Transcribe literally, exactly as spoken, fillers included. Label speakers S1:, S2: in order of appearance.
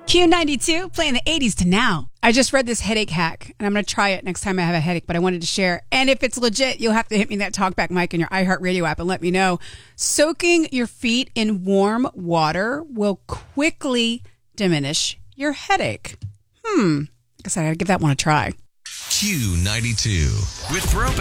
S1: Q ninety-two, playing the eighties to now. I just read this headache hack, and I'm going to try it next time I have a headache, but I wanted to share. And if it's legit, you'll have to hit me that talkback mic in your iHeartRadio app and let me know. Soaking your feet in warm water will quickly diminish your headache. Hmm. I guess I got to give that one a try.
S2: Q ninety-two with Throwback.